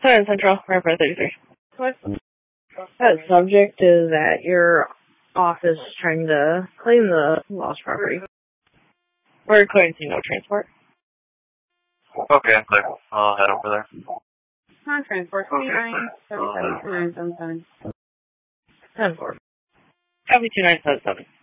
Southern Central, right by 33. What? That subject is at your office trying to claim the lost property. We're going to no transport. Okay, so I'll head over there. Non-transport, 2977 977. 10-4. Copy 2977.